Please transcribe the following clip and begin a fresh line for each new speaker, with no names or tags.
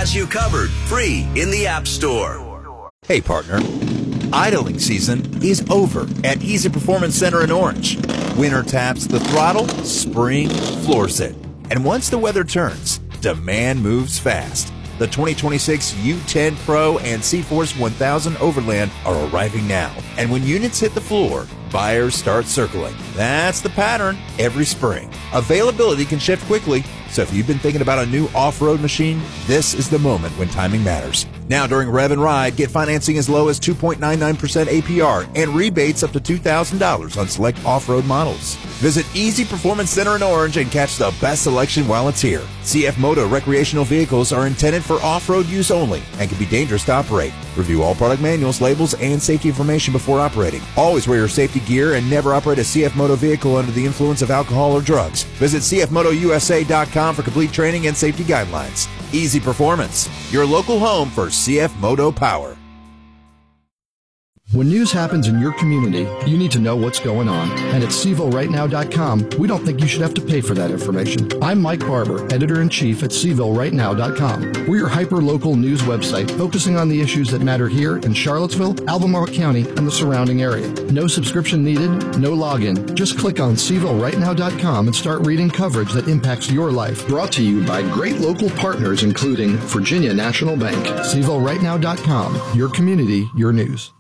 has you covered, free in the App Store.
Hey, partner. Idling season is over at Easy Performance Center in Orange. Winter taps the throttle, spring floors it. And once the weather turns, demand moves fast. The 2026 U10 Pro and C-Force 1000 Overland are arriving now. And when units hit the floor, buyers start circling. That's the pattern every spring. Availability can shift quickly, so if you've been thinking about a new off-road machine, this is the moment when timing matters. Now during Rev and Ride, get financing as low as 2.99% APR and rebates up to $2,000 on select off-road models. Visit Easy Performance Center in Orange and catch the best selection while it's here. CF Moto recreational vehicles are intended for off-road use only and can be dangerous to operate. Review all product manuals, labels, and safety information before operating. Always wear your safety gear and never operate a CF Moto vehicle under the influence of alcohol or drugs. Visit CFMotoUSA.com for complete training and safety guidelines. Easy Performance, your local home for CF Moto Power.
When news happens in your community, you need to know what's going on. And at CVilleRightNow.com, we don't think you should have to pay for that information. I'm Mike Barber, Editor-in-Chief at CVilleRightNow.com. We're your hyper-local news website focusing on the issues that matter here in Charlottesville, Albemarle County, and the surrounding area. No subscription needed, no login. Just click on CVilleRightNow.com and start reading coverage that impacts your life. Brought to you by great local partners including Virginia National Bank. CVilleRightNow.com. Your community, your news.